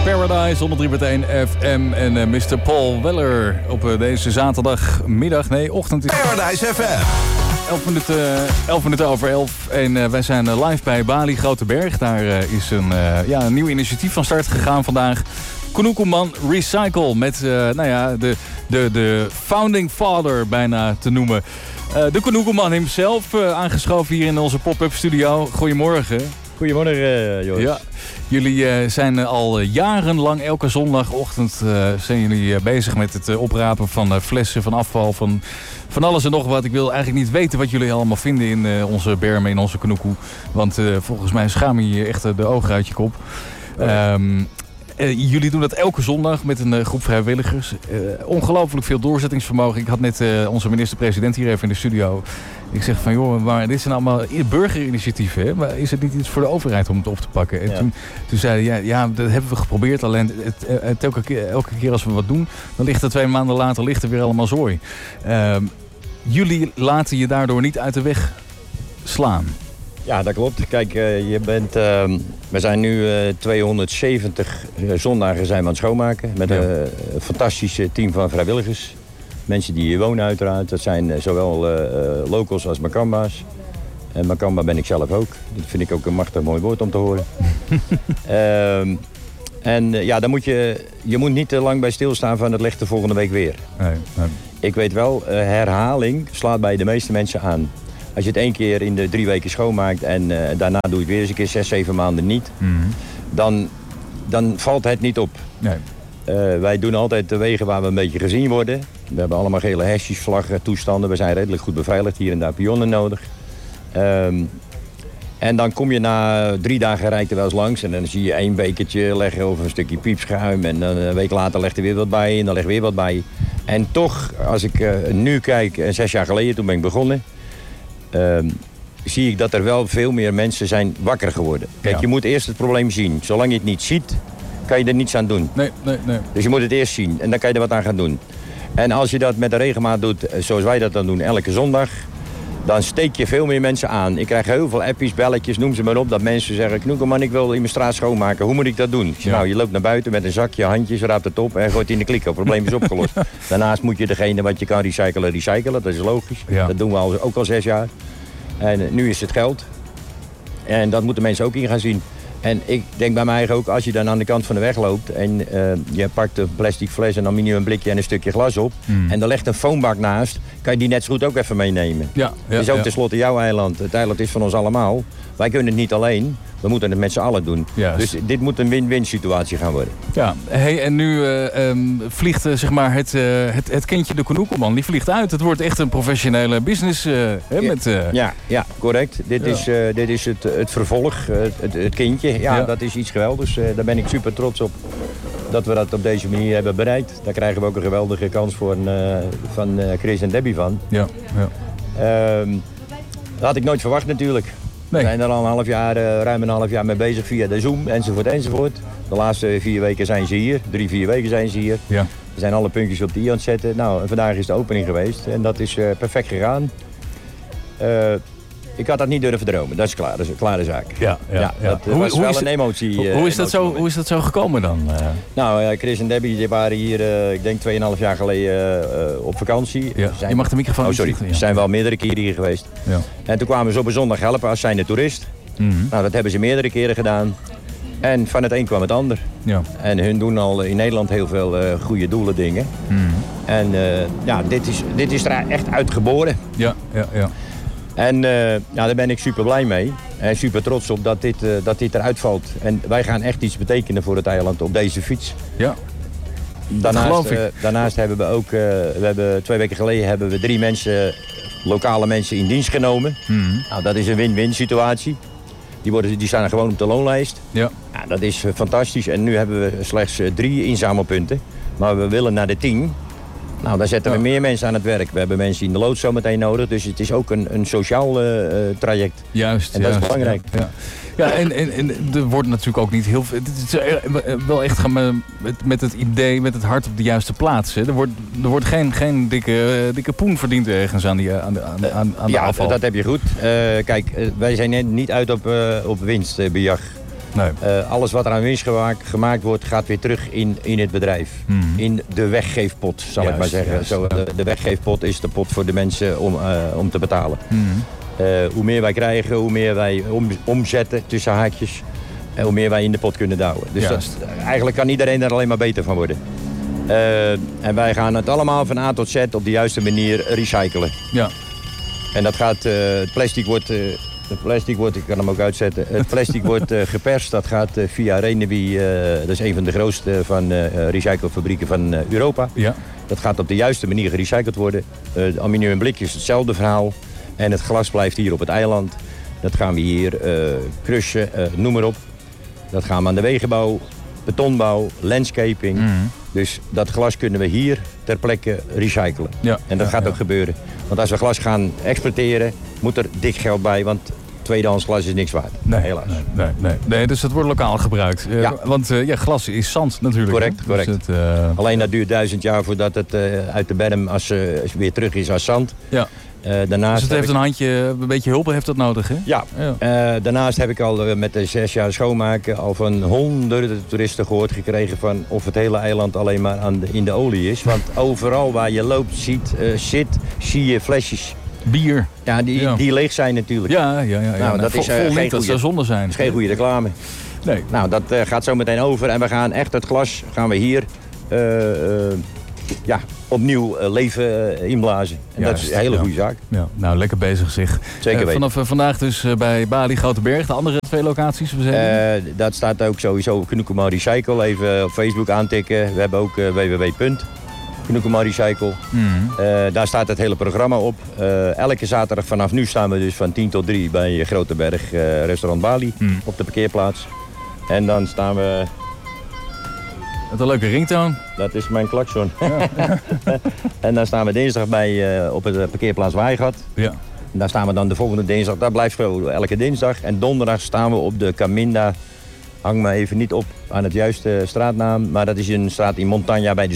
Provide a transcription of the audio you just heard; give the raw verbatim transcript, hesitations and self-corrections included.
Paradise, honderd drie komma één F M en uh, mister Paul Weller op uh, deze zaterdagmiddag, nee, ochtend. Is Paradise F M. elf minuten, elf minuten over elf en uh, wij zijn uh, live bij Bali Groteberg. Daar uh, is een, uh, ja, een nieuw initiatief van start gegaan vandaag. Kunukuman Recycle met uh, nou ja, de, de, de founding father bijna te noemen. Uh, de Kunukuman himself uh, aangeschoven hier in onze pop-up studio. Goedemorgen. Goedemorgen, uh, Joris. Ja, jullie uh, zijn uh, al uh, jarenlang elke zondagochtend uh, zijn jullie uh, bezig met het uh, oprapen van uh, flessen, van afval, van, van alles en nog wat. Ik wil eigenlijk niet weten wat jullie allemaal vinden in uh, onze bermen, in onze Kunuku. Want uh, volgens mij schaam je je echt uh, de ogen uit je kop. Oh. Um, Uh, jullie doen dat elke zondag met een uh, groep vrijwilligers. Uh, ongelooflijk veel doorzettingsvermogen. Ik had net uh, onze minister-president hier even in de studio. Ik zeg van, joh, maar dit zijn allemaal burgerinitiatieven. Hè? Maar is het niet iets voor de overheid om het op te pakken? En ja. toen, toen zeiden ja, ja, dat hebben we geprobeerd. Alleen het, het, het, elke, keer, elke keer als we wat doen, dan ligt er twee maanden later ligt er weer allemaal zooi. Uh, jullie laten je daardoor niet uit de weg slaan. Ja, dat klopt. Kijk, uh, je bent, uh, we zijn nu uh, tweehonderdzeventig zondagen zijn we aan het schoonmaken. Met ja. een, een fantastisch team van vrijwilligers. Mensen die hier wonen uiteraard. Dat zijn uh, zowel uh, locals als Makamba's. En Makamba ben ik zelf ook. Dat vind ik ook een machtig mooi woord om te horen. uh, en uh, ja, dan moet je, je moet niet te lang bij stilstaan van het ligt de volgende week weer. Nee, nee. Ik weet wel, uh, herhaling slaat bij de meeste mensen aan. Als je het één keer in de drie weken schoonmaakt en uh, daarna doe je het weer eens een keer zes, zeven maanden niet, mm-hmm. dan, dan valt het niet op. Nee. Uh, wij doen altijd de wegen waar we een beetje gezien worden. We hebben allemaal gele hesjes, vlaggen, toestanden. We zijn redelijk goed beveiligd, hier en daar pionnen nodig. Um, en dan kom je na drie dagen rijdt er wel eens langs en dan zie je één bekertje leggen of een stukje piepschuim. En dan een week later legt er weer wat bij en dan legt weer wat bij. En toch, als ik uh, nu kijk, uh, zes jaar geleden, toen ben ik begonnen, Uh, zie ik dat er wel veel meer mensen zijn wakker geworden. Kijk, ja. je moet eerst het probleem zien. Zolang je het niet ziet, kan je er niets aan doen. Nee, nee, nee. Dus je moet het eerst zien en dan kan je er wat aan gaan doen. En als je dat met de regelmaat doet, zoals wij dat dan doen, elke zondag, dan steek je veel meer mensen aan. Ik krijg heel veel appjes, belletjes, noem ze maar op, dat mensen zeggen, Kunukuman, ik wil in mijn straat schoonmaken. Hoe moet ik dat doen? Ik zeg, ja. Nou, je loopt naar buiten met een zakje, handjes, raapt het op en gooit in de kliko. Het probleem is opgelost. Daarnaast moet je degene wat je kan recyclen, recyclen. Dat is logisch. Ja. Dat doen we al, ook al zes jaar. En uh, nu is het geld. En dat moeten mensen ook in gaan zien. En ik denk bij mij ook, als je dan aan de kant van de weg loopt en uh, je pakt een plastic fles, een aluminium blikje en een stukje glas op, mm. en er ligt een foambak naast, kan je die net zo goed ook even meenemen. Ja, ja, het is ook ja. tenslotte jouw eiland. Het eiland is van ons allemaal. Wij kunnen het niet alleen. We moeten het met z'n allen doen. Yes. Dus dit moet een win-win situatie gaan worden. Ja, hey, en nu uh, um, vliegt uh, zeg maar het, uh, het, het kindje de Kunukuman, die vliegt uit. Het wordt echt een professionele business. Uh, hè, ja, met, uh... ja, ja, correct. Dit ja. is, uh, dit is het, het vervolg, het, het kindje. Ja, ja, dat is iets geweldigs. Uh, daar ben ik super trots op dat we dat op deze manier hebben bereikt. Daar krijgen we ook een geweldige kans voor uh, van uh, Chris en Debbie van. Ja, ja. Uh, dat had ik nooit verwacht natuurlijk. Nee. We zijn er al een half jaar, uh, ruim een half jaar mee bezig via de Zoom, enzovoort, enzovoort. De laatste vier weken zijn ze hier. Drie, vier weken zijn ze hier. Ja. We zijn alle puntjes op de i aan het zetten. Nou, en vandaag is de opening geweest en dat is uh, perfect gegaan. Uh, ik had dat niet durven dromen. Dat is klaar. Dat is een klare zaak. Ja, ja, ja, ja. Dat hoe, was hoe wel is een emotie. Hoe, hoe, is dat zo, hoe is dat zo gekomen dan? Uh... Nou, uh, Chris en Debbie die waren hier, uh, ik denk tweeënhalf jaar geleden uh, op vakantie. Ja. Zijn... Je mag de microfoon Oh, sorry. Ze ja. zijn wel meerdere keren hier geweest. Ja. En toen kwamen ze op een zondag helpen als zijnde toerist. Mm-hmm. Nou, dat hebben ze meerdere keren gedaan. En van het een kwam het ander. Ja. En hun doen al in Nederland heel veel uh, goede doelen dingen. Mm-hmm. En uh, ja, dit is, dit is er echt uitgeboren. Ja, ja, ja. En uh, ja, daar ben ik super blij mee. En super trots op dat dit, uh, dat dit eruit valt. En wij gaan echt iets betekenen voor het eiland op deze fiets. Ja. Daarnaast, uh, daarnaast hebben we ook, uh, we hebben, twee weken geleden hebben we drie mensen, lokale mensen in dienst genomen. Mm-hmm. Nou, dat is een win-win situatie. Die, worden, die staan gewoon op de loonlijst. Ja. Ja, dat is uh, fantastisch. En nu hebben we slechts uh, drie inzamelpunten. Maar we willen naar de tien. Nou, daar zetten we ja. meer mensen aan het werk. We hebben mensen in de loods zo meteen nodig. Dus het is ook een, een sociaal uh, traject. Juist. En dat juist, is belangrijk. Ja, ja. ja en, en, en er wordt natuurlijk ook niet heel veel... Het is wel echt gaan met, met het idee, met het hart op de juiste plaats. Hè. Er wordt, er wordt geen, geen dikke, dikke poen verdiend ergens aan, die, aan, de, aan, aan, aan de ja, afval. Ja, dat heb je goed. Uh, kijk, uh, wij zijn niet uit op, uh, op winstbejag. Nee. Uh, alles wat er aan winst gemaakt, gemaakt wordt, gaat weer terug in, in het bedrijf. Mm. In de weggeefpot, zal juist, ik maar zeggen. Juist, Zo, de, de weggeefpot is de pot voor de mensen om, uh, om te betalen. Mm. Uh, hoe meer wij krijgen, hoe meer wij om, omzetten tussen haakjes. En hoe meer wij in de pot kunnen douwen. Dus dat, eigenlijk kan iedereen er alleen maar beter van worden. Uh, en wij gaan het allemaal van A tot Z op de juiste manier recyclen. Ja. En dat gaat, uh, het plastic wordt, uh, het plastic wordt, ik kan hem ook uitzetten. Het plastic wordt uh, geperst, dat gaat uh, via Renewey, uh, dat is een van de grootste van uh, recyclefabrieken van uh, Europa. Ja. Dat gaat op de juiste manier gerecycled worden. Uh, de aluminium blikjes, hetzelfde verhaal. En het glas blijft hier op het eiland. Dat gaan we hier uh, crushen, uh, noem maar op. Dat gaan we aan de wegenbouw, betonbouw, landscaping. Mm-hmm. Dus dat glas kunnen we hier ter plekke recyclen. Ja, en dat ja, gaat ja. ook gebeuren. Want als we glas gaan exporteren, moet er dik geld bij. Want tweedehands glas is niks waard. Nee, helaas. Nee, nee, nee. nee, dus het wordt lokaal gebruikt. Uh, ja. Want uh, ja, glas is zand natuurlijk. Correct, hè? correct. Dus het, uh... Alleen dat duurt duizend jaar voordat het uh, uit de berm als, uh, weer terug is als zand. Ja. Uh, daarnaast dus het heeft ik... een handje, een beetje hulp heeft dat nodig, hè? Ja. ja. Uh, daarnaast heb ik al uh, met de zes jaar schoonmaken al van honderden toeristen gehoord gekregen van of het hele eiland alleen maar aan de, in de olie is. Want overal waar je loopt, ziet, uh, zit, zie je flesjes. Bier. Ja, die, ja. die leeg zijn natuurlijk. Ja, ja, ja. ja. Nou, nou, dat vol, is uh, vol geen dat zou zonde zijn. Dat is geen goede reclame. Nee. Nou, dat uh, gaat zo meteen over en we gaan echt het glas gaan we hier uh, uh, ja, opnieuw uh, leven uh, inblazen. En Juist, dat is een hele ja. goede zaak. Ja, nou, lekker bezig zeg. Zeker weten. Uh, vanaf uh, vandaag dus uh, bij Bali Goutenberg, de andere twee locaties. We zijn uh, dat staat ook sowieso op Knoekema Recycle. Even op Facebook aantikken. We hebben ook uh, w w w punt Knoekema Recycle. Mm-hmm. Uh, daar staat het hele programma op. Uh, elke zaterdag vanaf nu staan we dus van tien tot drie bij Groteberg uh, restaurant Bali mm. op de parkeerplaats. En dan staan we... Met een leuke ringtoon. Dat is mijn klakson. Ja. En dan staan we dinsdag bij, uh, op de parkeerplaats Waaigat. Ja. En daar staan we dan de volgende dinsdag. Dat blijft gewoon elke dinsdag. En donderdag staan we op de Caminda. Hang me even niet op aan het juiste straatnaam. Maar dat is een straat in Montagna bij de